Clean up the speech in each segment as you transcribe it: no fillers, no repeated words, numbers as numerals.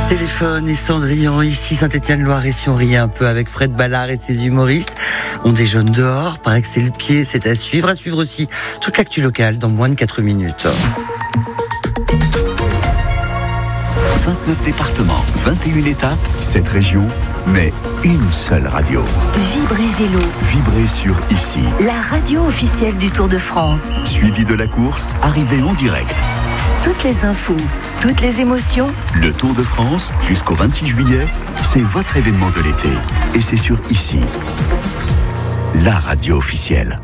Téléphone et Cendrillon, ici Saint-Étienne-Loire, et si on riait un peu avec Fred Ballard et ses humoristes. On déjeune dehors, paraît que c'est le pied, c'est à suivre aussi toute l'actu locale dans moins de 4 minutes. 29 départements, 21 étapes, 7 régions, mais une seule radio. Vibrez Vélo. Vibrez sur Ici. La radio officielle du Tour de France. Suivi de la course, arrivée en direct. Toutes les infos, toutes les émotions. Le Tour de France, jusqu'au 26 juillet, c'est votre événement de l'été. Et c'est sur Ici. La radio officielle.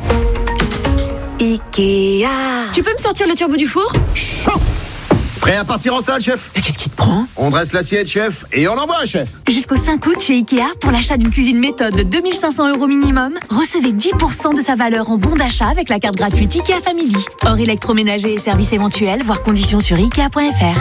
Ikea. Tu peux me sortir le turbo du four ? Chaud. Prêt à partir en salle, chef ? Mais qu'est-ce qui te prend ? On dresse l'assiette, chef, et on envoie, chef. Jusqu'au 5 août chez Ikea, pour l'achat d'une cuisine méthode de 2 500 € minimum, recevez 10% de sa valeur en bon d'achat avec la carte gratuite Ikea Family. Hors électroménager et services éventuels, voir conditions sur Ikea.fr.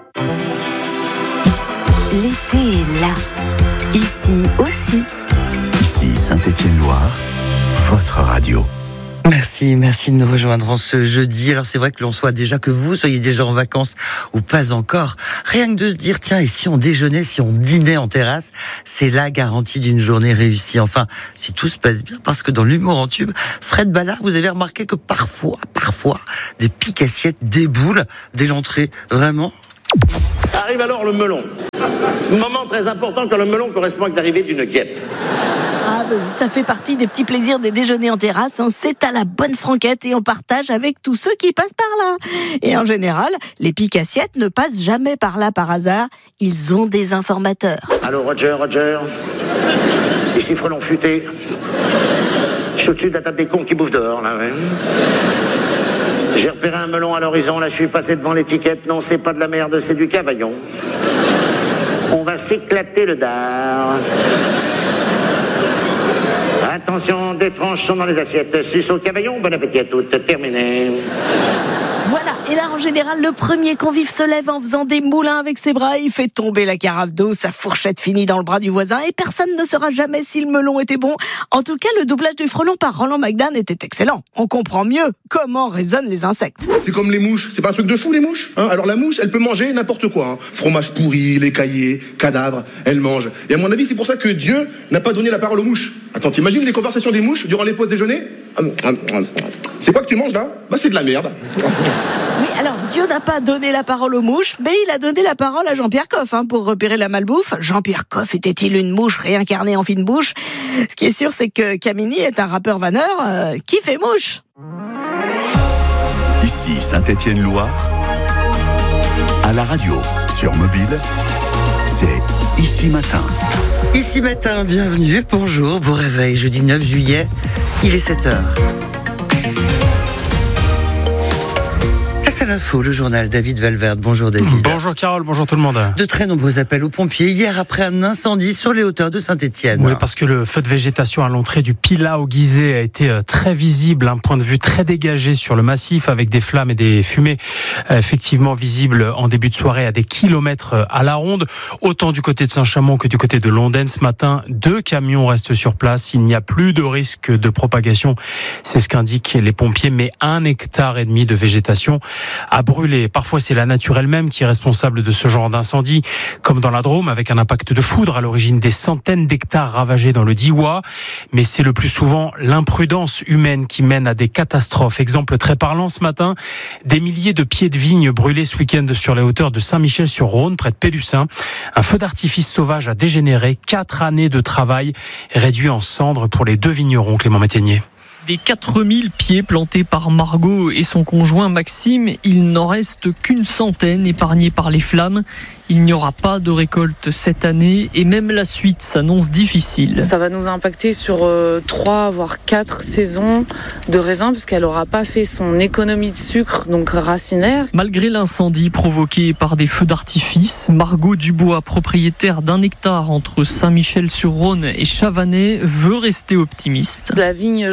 L'été est là. Ici aussi. Ici Saint-Étienne-Loire, votre radio. Merci de nous rejoindre en ce jeudi. Alors c'est vrai que l'on soit déjà, que vous soyez déjà en vacances ou pas encore, rien que de se dire tiens, et si on déjeunait, si on dînait en terrasse, c'est la garantie d'une journée réussie. Enfin, si tout se passe bien, parce que dans l'humour en tube, Fred Ballard, vous avez remarqué que parfois, des piques assiettes déboulent dès l'entrée. Vraiment. Arrive alors le melon. Moment très important quand le melon correspond avec l'arrivée d'une guêpe. Ah ben, ça fait partie des petits plaisirs des déjeuners en terrasse. C'est à la bonne franquette et on partage avec tous ceux qui passent par là. Et en général, les piques assiettes ne passent jamais par là par hasard. Ils ont des informateurs. Allô Roger. Ici Frelon futé. Je suis au-dessus de la table des cons qui bouffent dehors là. Ouais. J'ai repéré un melon à l'horizon. Là, je suis passé devant l'étiquette. Non, c'est pas de la merde, c'est du cavaillon. On va s'éclater le dard. Attention, des tranches sont dans les assiettes. Suce au cavaillon, bon appétit à toutes. Terminé. Voilà, et là en général, le premier convive se lève en faisant des moulins avec ses bras, il fait tomber la carafe d'eau, sa fourchette finit dans le bras du voisin, et personne ne saura jamais si le melon était bon. En tout cas, le doublage du Frelon par Roland McDan était excellent. On comprend mieux comment résonnent les insectes. C'est comme les mouches, c'est pas un truc de fou les mouches, hein. Alors la mouche, elle peut manger n'importe quoi, hein. Fromage pourri, lait caillé, cadavre, elle mange. Et à mon avis, c'est pour ça que Dieu n'a pas donné la parole aux mouches. Attends, t'imagines les conversations des mouches durant les pauses déjeuner ? C'est quoi que tu manges là ? Bah c'est de la merde. Oui, alors Dieu n'a pas donné la parole aux mouches, mais il a donné la parole à Jean-Pierre Coff pour repérer la malbouffe. Jean-Pierre Coff était-il une mouche réincarnée en fine bouche ? Ce qui est sûr, c'est que Camini est un rappeur vanneur qui fait mouche. Ici Saint-Étienne-Loire, à la radio, sur mobile, c'est Ici Matin. Ici Matin, bienvenue, bonjour, beau réveil, jeudi 9 juillet, il est 7h. À l'info, le journal David Valverde. Bonjour David. Bonjour Carole, bonjour tout le monde. De très nombreux appels aux pompiers hier après un incendie sur les hauteurs de Saint-Étienne. Oui, parce que le feu de végétation à l'entrée du Pilat au Gizeh a été très visible, un point de vue très dégagé sur le massif avec des flammes et des fumées effectivement visibles en début de soirée à des kilomètres à la ronde. Autant du côté de Saint-Chamond que du côté de Londaine ce matin. 2 camions restent sur place. Il n'y a plus de risque de propagation. C'est ce qu'indiquent les pompiers, mais 1,5 hectare de végétation à brûler. Parfois, c'est la nature elle-même qui est responsable de ce genre d'incendie, comme dans la Drôme, avec un impact de foudre à l'origine des centaines d'hectares ravagés dans le Diois. Mais c'est le plus souvent l'imprudence humaine qui mène à des catastrophes. Exemple très parlant ce matin, des milliers de pieds de vigne brûlés ce week-end sur les hauteurs de Saint-Michel-sur-Rhône, près de Pélussin. Un feu d'artifice sauvage a dégénéré. 4 années de travail réduit en cendres pour les 2 vignerons, Clément Métainier. Des 4000 pieds plantés par Margot et son conjoint Maxime, il n'en reste qu'une centaine épargnés par les flammes. Il n'y aura pas de récolte cette année et même la suite s'annonce difficile. Ça va nous impacter sur 3 voire 4 saisons de raisin parce qu'elle n'aura pas fait son économie de sucre, donc racinaire. Malgré l'incendie provoqué par des feux d'artifice, Margot Dubois, propriétaire d'1 hectare entre Saint-Michel-sur-Rhône et Chavanais, veut rester optimiste. La vigne jeune, elle est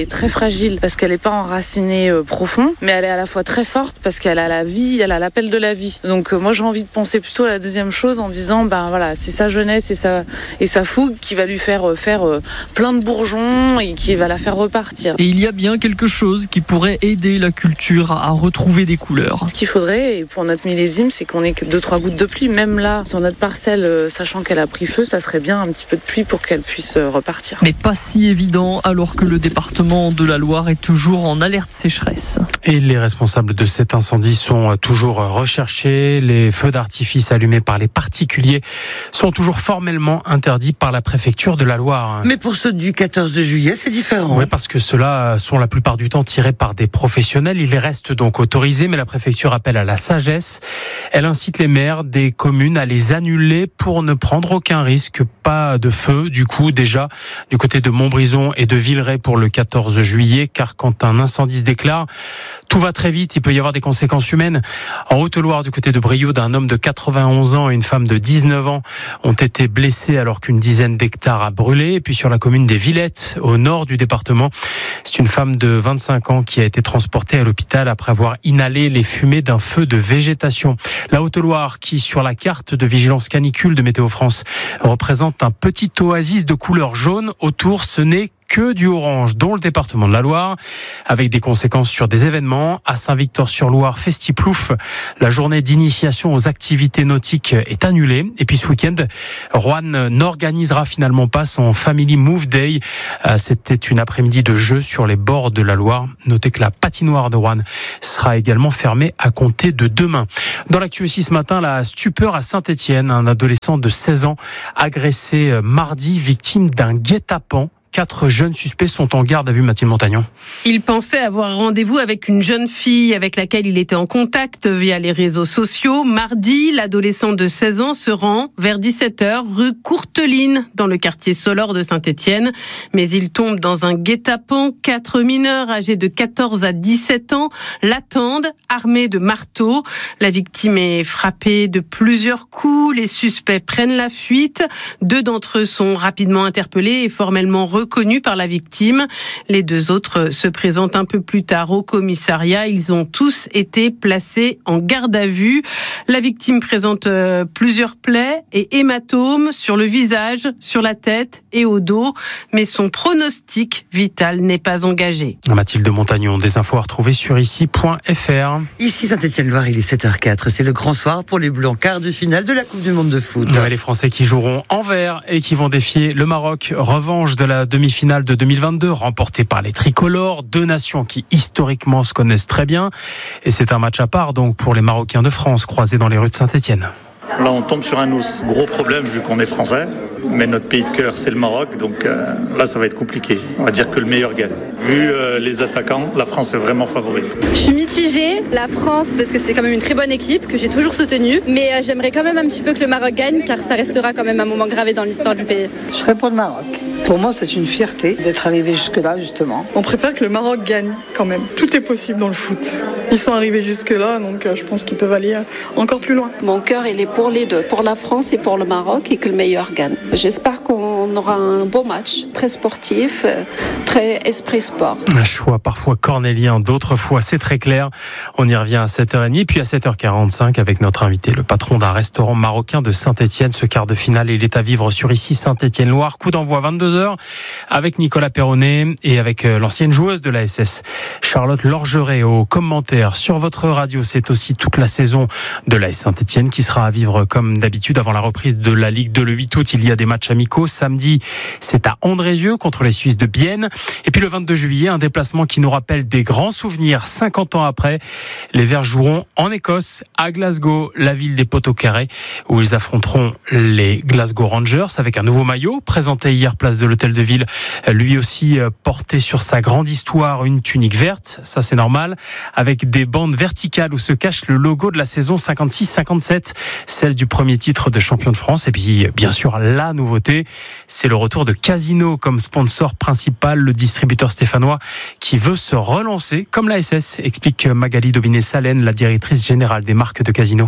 est très fragile parce qu'elle n'est pas enracinée profond, mais elle est à la fois très forte parce qu'elle a la vie, elle a l'appel de la vie. Donc moi j'ai envie de penser plutôt à la deuxième chose en disant c'est sa jeunesse et sa fougue qui va lui faire plein de bourgeons et qui va la faire repartir. Et il y a bien quelque chose qui pourrait aider la culture à retrouver des couleurs. Ce qu'il faudrait, et pour notre millésime, c'est qu'on ait que 2-3 gouttes de pluie. Même là, sur notre parcelle, sachant qu'elle a pris feu, ça serait bien un petit peu de pluie pour qu'elle puisse repartir. Mais pas si évident alors que le département de la Loire est toujours en alerte sécheresse. Et les responsables de cet incendie sont toujours recherchés. Les feux d'artifice allumés par les particuliers sont toujours formellement interdits par la préfecture de la Loire. Mais pour ceux du 14 de juillet, c'est différent. Oui, parce que ceux-là sont la plupart du temps tirés par des professionnels. Ils restent donc autorisés, mais la préfecture appelle à la sagesse. Elle incite les maires des communes à les annuler pour ne prendre aucun risque. Pas de feu, du coup, déjà du côté de Montbrison et de Villeray pour le 14 juillet, car quand un incendie se déclare, tout va très vite, il peut y avoir des conséquences humaines. En Haute-Loire, du côté de Brioude, un homme de 91 ans et une femme de 19 ans ont été blessés alors qu'une dizaine d'hectares a brûlé. Et puis sur la commune des Villettes, au nord du département, c'est une femme de 25 ans qui a été transportée à l'hôpital après avoir inhalé les fumées d'un feu de végétation. La Haute-Loire, qui sur la carte de vigilance canicule de Météo France représente un petit oasis de couleur jaune, autour ce n'est que du orange, dont le département de la Loire, avec des conséquences sur des événements. À Saint-Victor-sur-Loire, Festiplouf, la journée d'initiation aux activités nautiques est annulée. Et puis ce week-end, Roanne n'organisera finalement pas son Family Move Day. C'était une après-midi de jeu sur les bords de la Loire. Notez que la patinoire de Roanne sera également fermée à compter de demain. Dans l'actu aussi ce matin, la stupeur à Saint-Étienne, un adolescent de 16 ans agressé mardi, victime d'un guet-apens. 4 jeunes suspects sont en garde à vue, Mathilde Montagnon. Il pensait avoir rendez-vous avec une jeune fille avec laquelle il était en contact via les réseaux sociaux. Mardi, l'adolescent de 16 ans se rend vers 17h rue Courteline dans le quartier Solor de Saint-Étienne. Mais il tombe dans un guet-apens. 4 mineurs âgés de 14 à 17 ans l'attendent, armés de marteaux. La victime est frappée de plusieurs coups. Les suspects prennent la fuite. 2 d'entre eux sont rapidement interpellés et formellement reconnus par la victime. Les 2 autres se présentent un peu plus tard au commissariat. Ils ont tous été placés en garde à vue. La victime présente plusieurs plaies et hématomes sur le visage, sur la tête et au dos, mais son pronostic vital n'est pas engagé. Mathilde Montagnon, des infos à retrouver sur ici.fr. Ici Saint-Étienne-Loire, il est 7h04. C'est le grand soir pour les Bleus en quart de finale de la Coupe du Monde de foot. Ouais, les Français qui joueront en vert et qui vont défier le Maroc. Revanche de la demi-finale de 2022, remportée par les tricolores, 2 nations qui historiquement se connaissent très bien. Et c'est un match à part donc pour les Marocains de France croisés dans les rues de Saint-Étienne. Là, on tombe sur un os. Gros problème vu qu'on est français, mais notre pays de cœur, c'est le Maroc. Donc là, ça va être compliqué. On va dire que le meilleur gagne. Vu les attaquants, la France est vraiment favorite. Je suis mitigée. La France, parce que c'est quand même une très bonne équipe que j'ai toujours soutenue. Mais j'aimerais quand même un petit peu que le Maroc gagne, car ça restera quand même un moment gravé dans l'histoire du pays. Je serais pour le Maroc. Pour moi, c'est une fierté d'être arrivé jusque-là, justement. On préfère que le Maroc gagne, quand même. Tout est possible dans le foot. Ils sont arrivés jusque-là, donc je pense qu'ils peuvent aller encore plus loin. Mon cœur, il est pour les 2, pour la France et pour le Maroc, et que le meilleur gagne. J'espère qu'on aura un beau match, très sportif, très esprit sport. Un choix parfois cornélien, d'autres fois c'est très clair. On y revient à 7h30, puis à 7h45 avec notre invité, le patron d'un restaurant marocain de Saint-Étienne. Ce quart de finale, il est à vivre sur ici Saint-Étienne-Loire. Coup d'envoi 22h avec Nicolas Perronnet et avec l'ancienne joueuse de la SS, Charlotte Lorgeret, aux commentaires sur votre radio. C'est aussi toute la saison de l'AS Saint-Étienne qui sera à vivre comme d'habitude avant la reprise de la Ligue 2 le 8 août. Il y a des matchs amicaux. Samedi, c'est à Andrézieux contre les Suisses de Bienne. Et puis le 22 juillet, un déplacement qui nous rappelle des grands souvenirs. 50 ans après, les Verts joueront en Écosse, à Glasgow, la ville des poteaux carrés, où ils affronteront les Glasgow Rangers avec un nouveau maillot présenté hier place de l'Hôtel de Ville. Lui aussi porté sur sa grande histoire une tunique verte, ça c'est normal, avec des bandes verticales où se cache le logo de la saison 56-57, celle du premier titre de champion de France. Et puis bien sûr la nouveauté, c'est le retour de Casino comme sponsor principal, le distributeur stéphanois qui veut se relancer comme la SS, explique Magali Dobinet-Salène, la directrice générale des marques de Casino.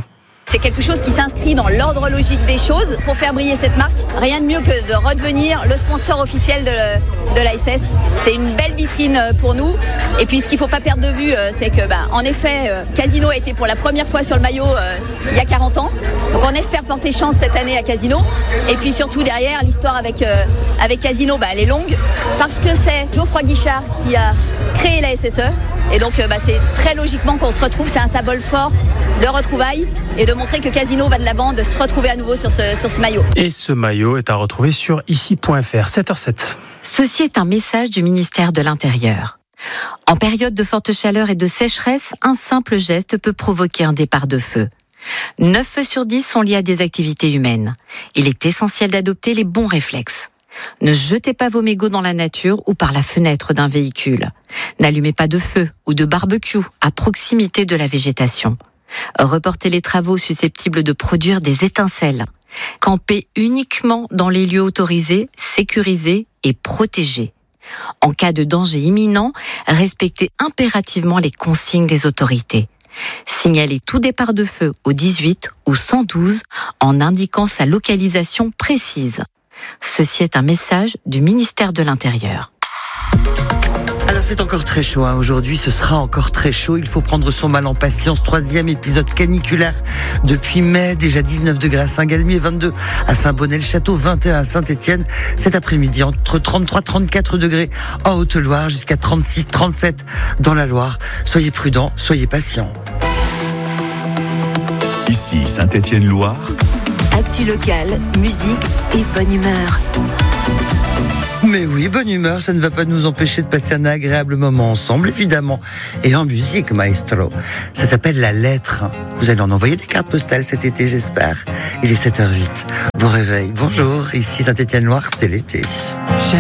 C'est quelque chose qui s'inscrit dans l'ordre logique des choses. Pour faire briller cette marque, rien de mieux que de redevenir le sponsor officiel de l'ASS. C'est une belle vitrine pour nous. Et puis ce qu'il ne faut pas perdre de vue, c'est que, en effet, Casino a été pour la première fois sur le maillot il y a 40 ans. Donc on espère porter chance cette année à Casino. Et puis surtout derrière, l'histoire avec Casino, elle est longue. Parce que c'est Geoffroy Guichard qui a créé la SSE. Et donc c'est très logiquement qu'on se retrouve. C'est un symbole fort de retrouvailles et de montrer que Casino va de l'avant, de se retrouver à nouveau sur ce maillot. Et ce maillot est à retrouver sur ici.fr, 7h07. Ceci est un message du ministère de l'Intérieur. En période de forte chaleur et de sécheresse, un simple geste peut provoquer un départ de feu. 9 feux sur 10 sont liés à des activités humaines. Il est essentiel d'adopter les bons réflexes. Ne jetez pas vos mégots dans la nature ou par la fenêtre d'un véhicule. N'allumez pas de feu ou de barbecue à proximité de la végétation. Reportez les travaux susceptibles de produire des étincelles. Campez uniquement dans les lieux autorisés, sécurisés et protégés. En cas de danger imminent, respectez impérativement les consignes des autorités. Signalez tout départ de feu au 18 ou 112 en indiquant sa localisation précise. Ceci est un message du ministère de l'Intérieur. Alors c'est encore très chaud, aujourd'hui ce sera encore très chaud, il faut prendre son mal en patience. 3e épisode caniculaire depuis mai, déjà 19 degrés à Saint-Galmier, 22 à Saint-Bonnet-le-Château, 21 à Saint-Étienne. Cet après-midi entre 33-34 degrés en Haute-Loire jusqu'à 36-37 dans la Loire. Soyez prudents, soyez patients. Ici Saint-Étienne-Loire. Actu locale, musique et bonne humeur. Mais oui, bonne humeur, ça ne va pas nous empêcher de passer un agréable moment ensemble, évidemment. Et en musique, maestro, ça s'appelle La Lettre. Vous allez en envoyer des cartes postales cet été, j'espère. Il est 7h08. Bon réveil, bonjour, ici Saint-Étienne-Loire, c'est l'été.